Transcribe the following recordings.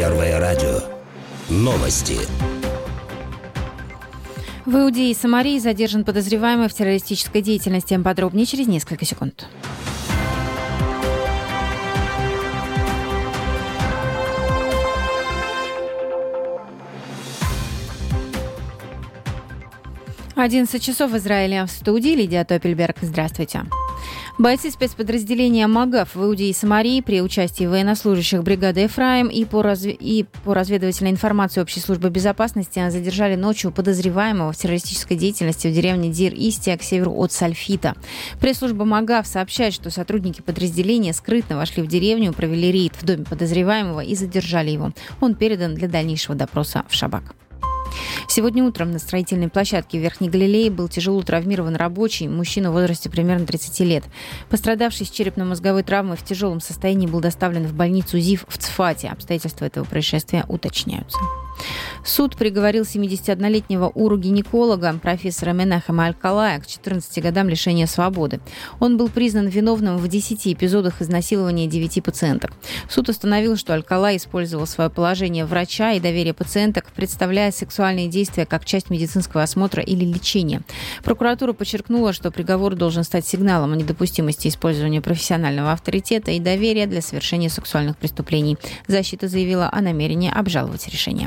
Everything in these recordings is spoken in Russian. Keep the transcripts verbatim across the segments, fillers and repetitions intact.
Первое радио. Новости. В Иудее и Самарии задержан подозреваемый в террористической деятельности. Подробнее через несколько секунд. одиннадцать часов в Израиле. В студии Лидия Топельберг. Здравствуйте. Бойцы спецподразделения МАГАФ в Иудее и Самарии при участии военнослужащих бригады «Эфраим» и по, разве... и по разведывательной информации Общей службы безопасности задержали ночью подозреваемого в террористической деятельности в деревне Дир-Истия к северу от Сальфита. Пресс-служба МАГАФ сообщает, что сотрудники подразделения скрытно вошли в деревню, провели рейд в доме подозреваемого и задержали его. Он передан для дальнейшего допроса в Шабак. Сегодня утром на строительной площадке в Верхней Галилее был тяжело травмирован рабочий, мужчина в возрасте примерно тридцати лет. Пострадавший с черепно-мозговой травмой в тяжелом состоянии был доставлен в больницу ЗИФ в Цфате. Обстоятельства этого происшествия уточняются. Суд приговорил семидесятиоднолетнего урогинеколога профессора Менахема Аль-Калая к четырнадцати годам лишения свободы. Он был признан виновным в десяти эпизодах изнасилования девяти пациенток. Суд установил, что Аль-Калай использовал свое положение врача и доверие пациенток, представляя сексуальные действия как часть медицинского осмотра или лечения. Прокуратура подчеркнула, что приговор должен стать сигналом о недопустимости использования профессионального авторитета и доверия для совершения сексуальных преступлений. Защита заявила о намерении обжаловать решение.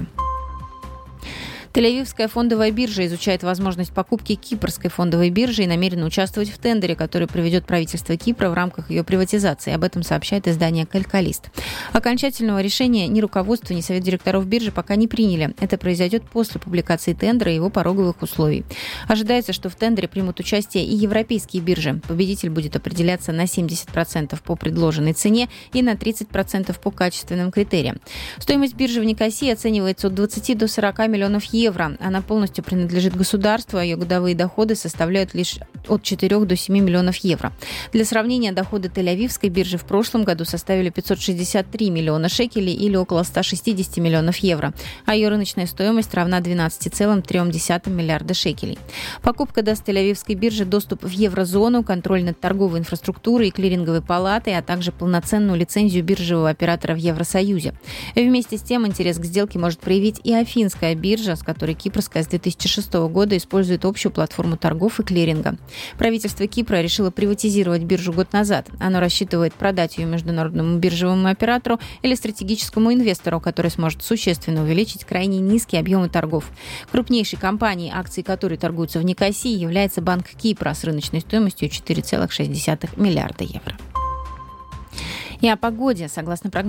Тель-Авивская фондовая биржа изучает возможность покупки Кипрской фондовой биржи и намерена участвовать в тендере, который проведет правительство Кипра в рамках ее приватизации. Об этом сообщает издание «Калькалист». Окончательного решения ни руководство, ни совет директоров биржи пока не приняли. Это произойдет после публикации тендера и его пороговых условий. Ожидается, что в тендере примут участие и европейские биржи. Победитель будет определяться на семьдесят процентов по предложенной цене и на тридцать процентов по качественным критериям. Стоимость биржи в Никосии оценивается от двадцати до сорока миллионов евро. Евро. Она полностью принадлежит государству, а ее годовые доходы составляют лишь от четырёх до семи миллионов евро. Для сравнения, доходы Тель-Авивской биржи в прошлом году составили пятьсот шестьдесят три миллиона шекелей или около ста шестидесяти миллионов евро, а ее рыночная стоимость равна двенадцати целых трём десятым миллиарда шекелей. Покупка даст Тель-Авивской бирже доступ в еврозону, контроль над торговой инфраструктурой и клиринговой палатой, а также полноценную лицензию биржевого оператора в Евросоюзе. Вместе с тем интерес к сделке может проявить и Афинская биржа, с которой Кипрская с две тысячи шестого года использует общую платформу торгов и клиринга. Правительство Кипра решило приватизировать биржу год назад. Оно рассчитывает продать ее международному биржевому оператору или стратегическому инвестору, который сможет существенно увеличить крайне низкие объемы торгов. Крупнейшей компанией, акции которой торгуются в Никосии, является Банк Кипра с рыночной стоимостью четыре целых шесть десятых миллиарда евро. И о погоде. Согласно прогнозу